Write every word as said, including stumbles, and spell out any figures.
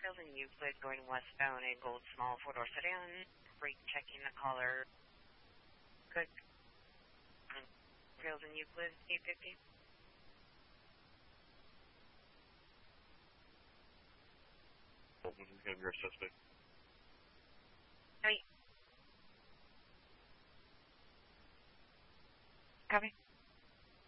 Trails in Euclid going westbound, a gold small four-door sedan. Brake checking the collar. Good. Um, Trails in Euclid, eight fifty. What was the your suspect? Copy. Copy.